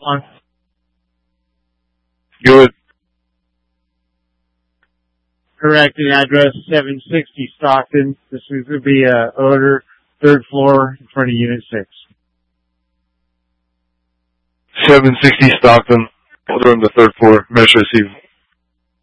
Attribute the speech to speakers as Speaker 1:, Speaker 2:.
Speaker 1: On
Speaker 2: Good.
Speaker 1: correcting address 760 Stockton. This is going to be odor, 3rd floor in front of Unit 6.
Speaker 2: 760 Stockton. Odor on the 3rd floor. Measure received.